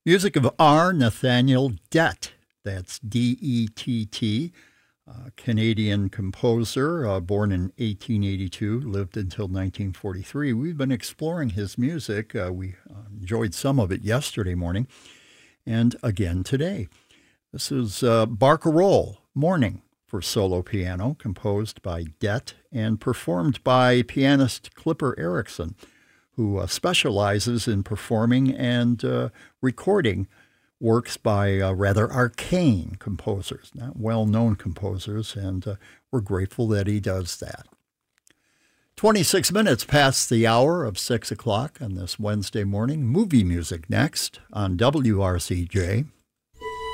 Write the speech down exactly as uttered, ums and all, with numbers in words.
Music of R. Nathaniel Dett. That's D E T T. Uh, Canadian composer, uh, born in eighteen eighty-two, lived until nineteen forty-three. We've been exploring his music. Uh, we uh, enjoyed some of it yesterday morning and again today. This is uh, Barcarolle, Morning, for solo piano, composed by Dett and performed by pianist Clipper Erickson, who uh, specializes in performing and uh, recording works by uh, rather arcane composers, not well-known composers, and uh, we're grateful that he does that. twenty-six minutes past the hour of six o'clock on this Wednesday morning. Movie music next on W R C J.